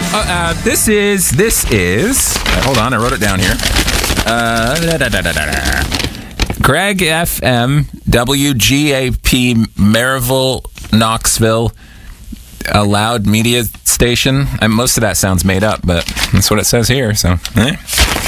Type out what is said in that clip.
This is. Hold on, I wrote it down here. Greg FM, WGAP, Maryville, Knoxville, a loud media station. And most of that sounds made up, but that's what it says here. So.